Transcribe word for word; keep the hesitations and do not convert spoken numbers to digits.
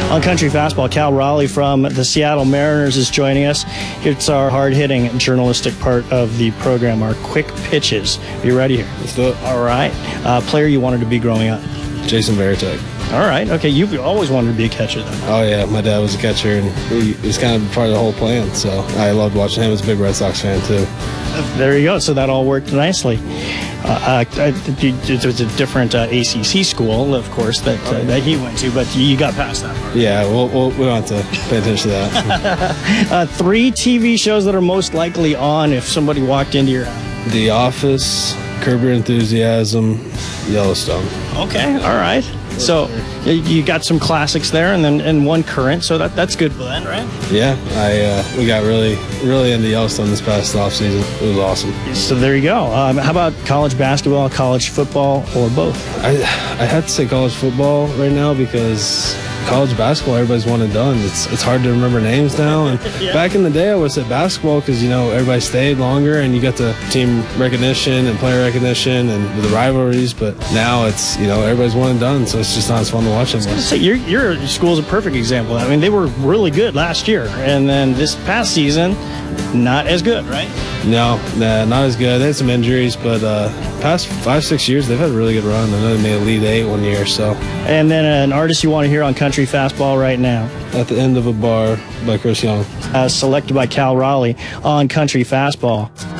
On Country Fastball, Cal Raleigh from the Seattle Mariners is joining us. It's our hard-hitting journalistic part of the program, our quick pitches. Are you ready here? Let's do it. All right. Uh, player you wanted to be growing up? Jason Varitek. All right. Okay, you've always wanted to be a catcher then. Oh, yeah. My dad was a catcher, and he, he was kind of part of the whole plan, so I loved watching him. I was a big Red Sox fan, too. There you go. So that all worked nicely. Uh, uh, it was a different uh, A C C school, of course, that uh, that he went to, but you got past that part. Yeah, we'll, we'll, we don't have to pay attention to that. uh, three T V shows that are most likely on if somebody walked into your house. The Office, Curb Your Enthusiasm, Yellowstone. Okay, all right. So you got some classics there, and then and one current. So that that's good blend, right? Yeah, I uh, we got really really into Yellowstone this past off season. It was awesome. So there you go. Um, how about college basketball, college football, or both? I I had to say college football right now because college basketball, everybody's one and done. It's it's hard to remember names now. And yeah. Back in the day, I would say basketball because, you know, everybody stayed longer and you got the team recognition and player recognition and the rivalries. But now it's, you know, everybody's one and done, so it's just not as fun to watch anymore. So your your school's a perfect example. I mean, they were really good last year, and then this past season, not as good, right? No, nah, not as good. They had some injuries, but uh, past five, six years, they've had a really good run. I know they made Elite Eight one year, so. And then an artist you want to hear on Country Fastball right now? At the End of a Bar by Chris Young. Uh, selected by Cal Raleigh on Country Fastball.